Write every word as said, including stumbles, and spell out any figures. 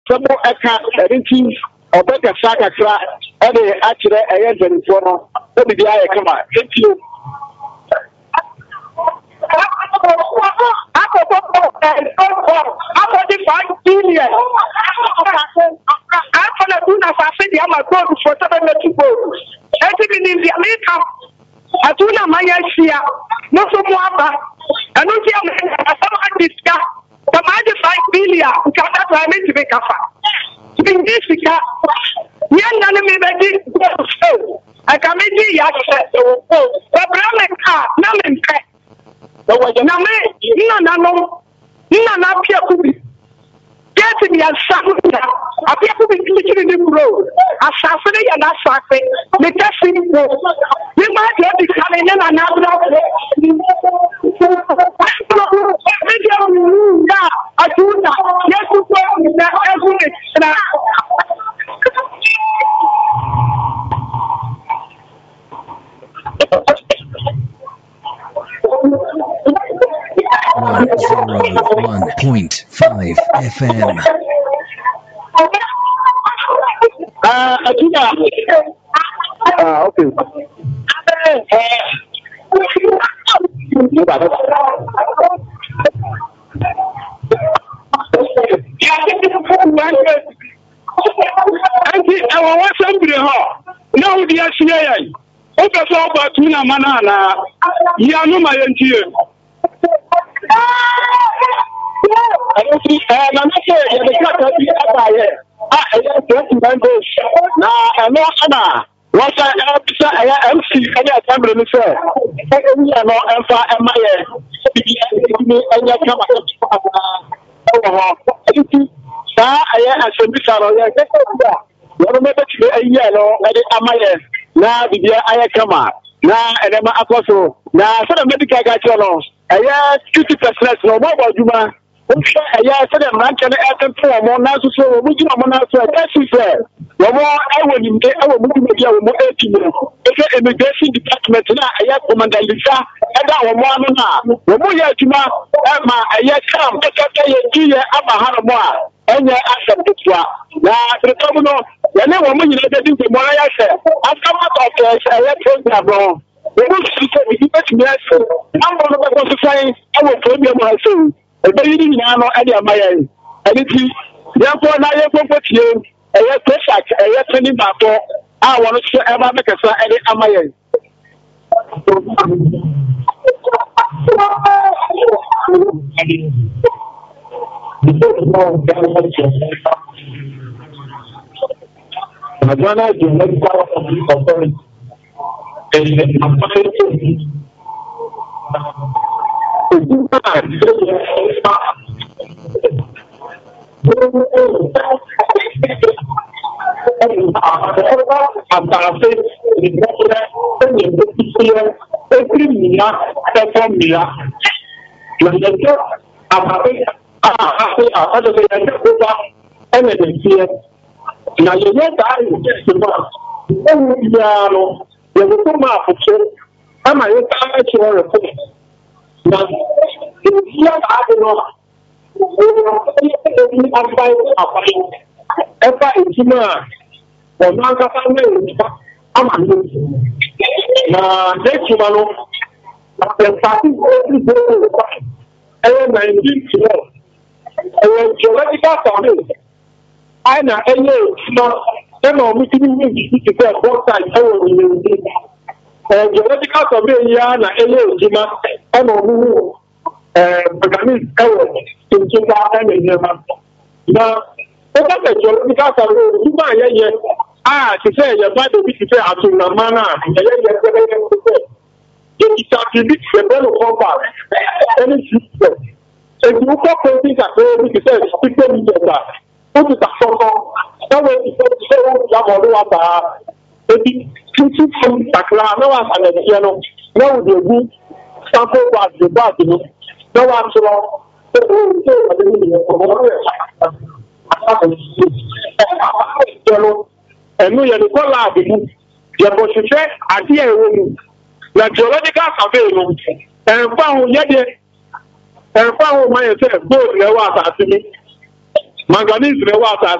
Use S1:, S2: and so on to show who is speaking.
S1: asemo eka erinti obeka saka kra ene akire eye ntanifo no obi dia ye kama enti ako ko ako di five billion ako na tuna fafe di ama go for seven million go enti bi ni dia meka atuna manya sia no so mo aba anu ti am asama adiska kama di five billion nkata to ame ti be kafa ndi sika yanda ne me be di so aka me di ya se o problem ka na me nka na me nna na no nna na pia kubi get me asafuna apia kubi kili ni bro asafuna ya na safe me tasi mo me ma de di kale na na bro me dia na atuna yesu ko na ezune na
S2: one oh one point five F M.
S1: Ah, atuna. Ah, okay. Anti awa wasambire ho na odi ahye yayi o pe so ba tu na mana na ya no ma yentie Anu eh na na ke ya de ka bi abaye ah ya twenty members na ano ana wasa abisa ya M C kanya assembly ni se e ni ano emfa emaye bi ni anya kama oh sa aya assembly saro ya ke ya no me be ayi no e de amaye na bibia aya kama na edema akoso na so the medical ga cholo aya fifty percent no mo bajuma Usha aya said a man can add to a more nasu so we do not nasu that's fair. No more I will in the our movie media will eighteen. If immigration department na aya commander Lisa and our one na we mo ya tuma ma aya kam ka ka ye ji aba hana mo a enye asem tutwa na retom no ya na wo mo nyina de di mo ya se after what of aya program no we will see the debate so am no be so sai our program has so ebe yiri nyina no ade amaye aniti yefo na yefo potie eye pressure eye tani bato a wono so e ba mekasa ade amaye Madonna the medical authority na yeye tare sema ewu ya no ye ko ma fuso ama ye ta ma chi ore ko na ya ba no ni abai abai eba intima o ma ka fa me ama ni na de chi ma no na pe ta ti ni de ko e na nineteen kilo e geological survey Aina enye na ema omitini ni ti pe bota ewo ni ni eh geological survey ya na enye ojima ema omu eh organic ewo tinjinga ema ni ma na o ka te geological survey ojima yeye ah ti se ye ba de bi ti se atuna mana yeye ye se be ye se it is a bit sebelo compound any system e du ko ko ti ka ko ti se people ni ta ó ti tàkọ́kọ́ lọ́wọ́ ìfẹ́ ìṣòro ìyàmọ̀lú wa bá ebi títí fún ìtàkìlá náà àṣàlẹ̀ ìṣẹ́ lọ lọ́wọ́ ìdègú sáfó wà dùgbà àdìmú lọ́wọ́ àtúrọ̀ tó kó ìṣe ìpàdé ìyẹn ọ̀gbọ́n rẹ̀ ìṣẹ́lú ẹ̀mú yẹn kọ́ láàbìmú yẹ̀bọ̀ ṣiṣẹ́ àti ẹ̀rọ mu na geological survey ló ẹ̀ǹfà àwọn yẹ́dẹ̀ ẹ̀ǹfà àwọn ọmọ yẹn sẹ́ gbóòdù lẹ́wọ́ àtàtì mi manganese rẹ wà